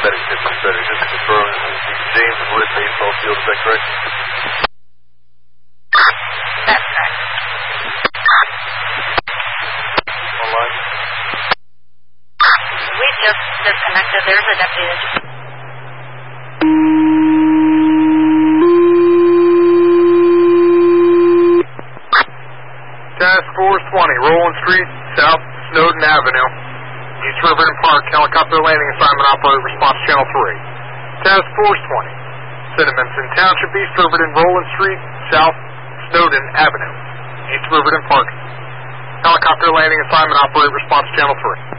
Medic 57, just confirm James Wood, baseball field, is that correct? That's correct. Online? We just disconnected. There's a deputy. Task Force 20, Roland Street, South Snowden Avenue, East Riverton Park, helicopter landing assignment operator, response channel 3. Task Force 20, Cinnaminson Township, East Riverton, Roland Street, South Snowden Avenue, East Riverton Park, helicopter landing assignment operator, response channel 3.